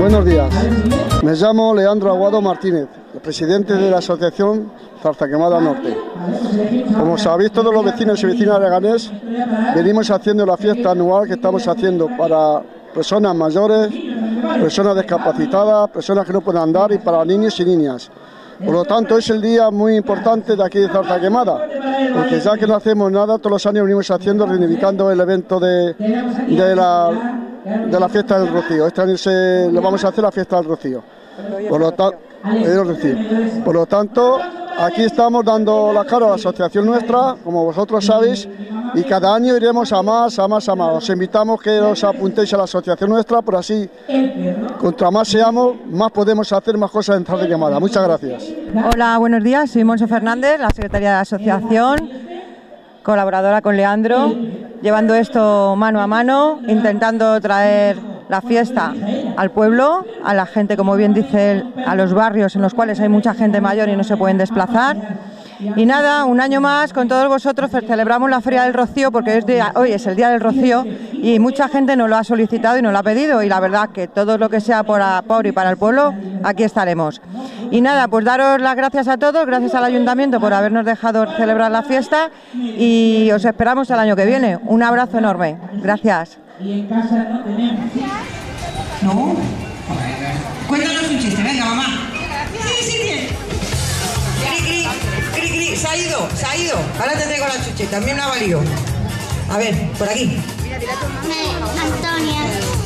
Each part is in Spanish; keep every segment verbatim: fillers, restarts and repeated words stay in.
Buenos días, me llamo Leandro Aguado Martínez, el presidente de la asociación Zarzaquemada Norte. Como sabéis todos los vecinos y vecinas de Leganés, venimos haciendo la fiesta anual que estamos haciendo para personas mayores, personas discapacitadas, personas que no pueden andar y para niños y niñas. Por lo tanto, es el día muy importante de aquí de Zarzaquemada, porque ya que no hacemos nada, todos los años venimos haciendo, reivindicando el evento de, de, la, de la fiesta del Rocío. Este año se, le vamos a hacer la fiesta del Rocío. Por lo, ta, Por lo tanto, aquí estamos dando la cara a la asociación nuestra, como vosotros sabéis, y cada año iremos a más, a más, a más. Os invitamos que os apuntéis a la asociación nuestra, por así, contra más seamos, más podemos hacer más cosas en Zarzaquemada. Muchas gracias. Hola, buenos días, soy Monse Fernández, la secretaria de la asociación, colaboradora con Leandro, llevando esto mano a mano, intentando traer la fiesta al pueblo, a la gente, como bien dice él, a los barrios en los cuales hay mucha gente mayor y no se pueden desplazar. Y nada, un año más con todos vosotros celebramos la Feria del Rocío, porque es día, hoy es el Día del Rocío y mucha gente nos lo ha solicitado y nos lo ha pedido, y la verdad que todo lo que sea por, por y para el pueblo, aquí estaremos. Y nada, pues daros las gracias a todos, gracias al Ayuntamiento por habernos dejado celebrar la fiesta, y os esperamos el año que viene. Un abrazo enorme. Gracias. Y en casa no tenemos. ¿No? Cuéntanos un chiste, venga, mamá. Sí, sí, bien. Cri, cri, cri, cri, se ha ido, se ha ido. Ahora te traigo la chuche, también me ha valido. A ver, por aquí. Me, Antonia.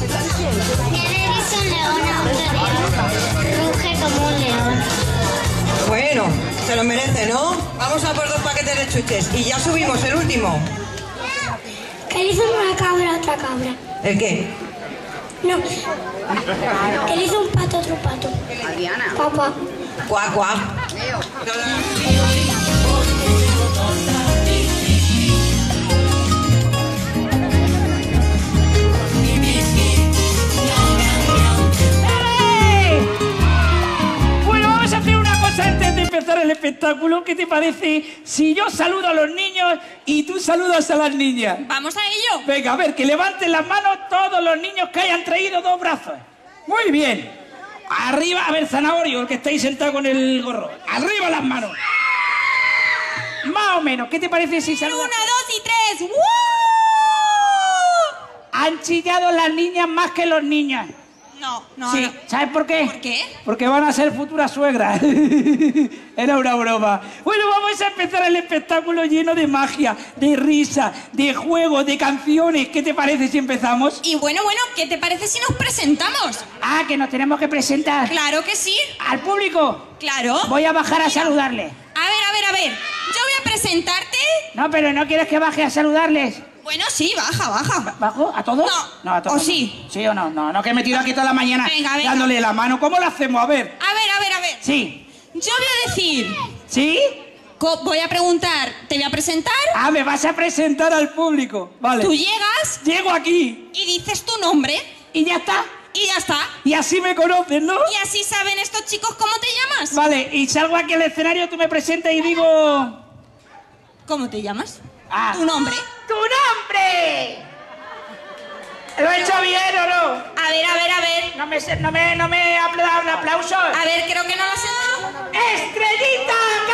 Tiene visto un león anterior. Ruge como un león. Bueno, se lo merece, ¿no? Vamos a por dos paquetes de chuches y ya subimos el último. ¿Qué le hizo una cabra a otra cabra? ¿El qué? No. ¿Qué le hizo un pato a otro pato? Adriana. Papá. Cuac, cuac. Bueno, vamos a hacer una cosa antes de empezar el espectáculo. ¿Qué te parece si yo saludo a los niños y tú saludas a las niñas? ¡Vamos a ello! Venga, a ver, que levanten las manos todos los niños que hayan traído dos brazos. Muy bien. Arriba, a ver, Zanahorio, el que estáis sentado con el gorro. Arriba las manos. Más o menos. ¿Qué te parece si saludas? Una, dos y tres. ¡Woo! Han chillado las niñas más que los niños. No, no, Sí, no. ¿sabes por qué? ¿Por qué? Porque van a ser futuras suegras. Era una broma. Bueno, vamos a empezar el espectáculo lleno de magia, de risa, de juego, de canciones. ¿Qué te parece si empezamos? Y bueno, bueno, ¿qué te parece si nos presentamos? Ah, que nos tenemos que presentar. Claro que sí. ¿Al público? Claro. Voy a bajar a saludarles. A ver, a ver, a ver. Yo voy a presentarte. No, pero ¿no quieres que baje a saludarles? Bueno, sí, baja, baja. ¿Bajo? ¿A todos? No. No, a todos. ¿O sí? ¿Sí o no? No, no, que me tiro aquí toda la mañana Venga, venga. dándole la mano. ¿Cómo lo hacemos? A ver. A ver, a ver, a ver. Sí. Yo voy a decir... ¿Sí? co- Voy a preguntar, te voy a presentar. Ah, me vas a presentar al público. Vale. Tú llegas Llego aquí y dices tu nombre y ya está. y ya está. Y así me conocen, ¿no? Y así saben estos chicos cómo te llamas. Vale, y salgo aquí al escenario, tú me presentas y digo... ¿Cómo te llamas? Ah. Tu nombre. ¡Tu nombre! ¿Lo he hecho bien o no? A ver, a ver, a ver. No me, no me, no me ha dado un aplauso. A ver, creo que no lo sé. ¡Estrellita!